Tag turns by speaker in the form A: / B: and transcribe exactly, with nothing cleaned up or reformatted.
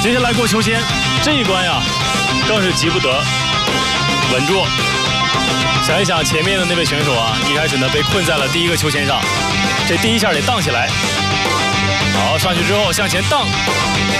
A: 接下来过秋千，这一关呀，更是急不得，稳住。想一想前面的那位选手啊，一开始呢被困在了第一个秋千上，这第一下得荡起来。好，上去之后向前荡。